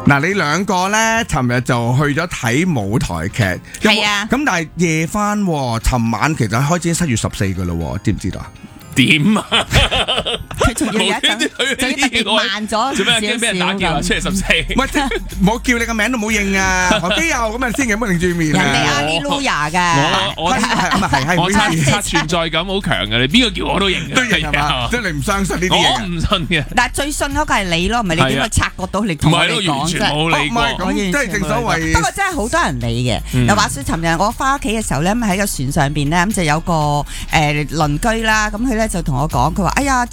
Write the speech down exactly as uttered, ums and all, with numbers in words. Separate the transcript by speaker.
Speaker 1: 嗱，你兩個咧，尋日就去咗睇舞台劇，
Speaker 2: 係啊。
Speaker 1: 咁但係夜翻，尋晚其實開始七月十四噶啦，知唔知道啊？
Speaker 3: 點啊？
Speaker 2: 佢仲要有一陣，仲要特別慢咗少少。
Speaker 3: 做咩驚俾人打劫啊？七月十四，
Speaker 1: 喂，冇叫你個名都冇應啊！何基佑咁啊，千祈唔好擰住面
Speaker 2: 人哋
Speaker 1: 啊！
Speaker 2: 阿 Lulu 噶，
Speaker 3: 我我
Speaker 1: 係係係，
Speaker 3: 我測測存在感好強嘅，你邊個叫我都認
Speaker 1: 都認係嘛？即係你唔相信呢啲嘢
Speaker 3: 我唔信嘅。
Speaker 2: 但係最信嗰個係你咯，唔係你點去察覺到你同我哋講啫？
Speaker 3: 完全冇理過。
Speaker 1: 咁即係正所謂。
Speaker 2: 不過真係好多人理嘅。又話說，尋日我翻屋企嘅時候咧，咁喺個船上邊咧，咁就有個誒鄰居啦，咁佢咧就同我講，佢話：哎呀，